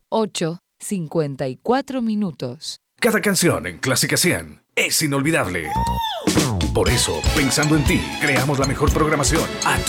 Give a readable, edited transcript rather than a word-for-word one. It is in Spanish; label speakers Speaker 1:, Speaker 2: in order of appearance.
Speaker 1: 8:54.
Speaker 2: Cada canción en Clásica 100 es inolvidable. Por eso, pensando en ti, creamos la mejor programación a